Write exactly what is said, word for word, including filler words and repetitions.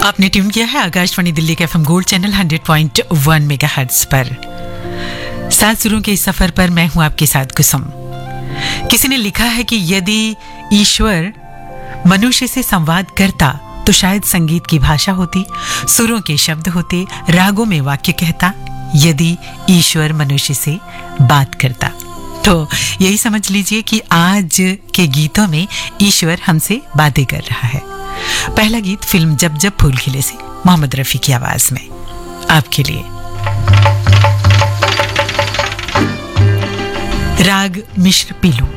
आपने ट्यून किया है आकाशवाणी दिल्ली के FM gold channel hundred point one megahertz पर। सात सुरों के इस सफर पर मैं हूं आपके साथ कुसुम। किसी ने लिखा है कि यदि ईश्वर मनुष्य से संवाद करता तो शायद संगीत की भाषा होती, सुरों के शब्द होते, रागों में वाक्य कहता। यदि ईश्वर मनुष्य से बात करता तो यही समझ लीजिए कि आज के गीतों में ईश्वर हमसे बातें कर रहा है। पहला गीत फिल्म जब जब फूल खिले से मोहम्मद रफी की आवाज में आपके लिए। राग मिश्र पीलू।